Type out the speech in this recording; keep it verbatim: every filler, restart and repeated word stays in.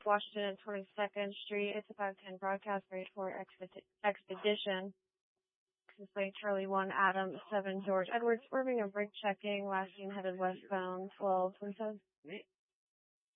Washington and twenty-second Street. It's a five ten broadcast rate for expedi- expedition. Display Charlie one, Adam seven, George Edwards, swerving and brake checking, last seen headed westbound twelve twenty-seven.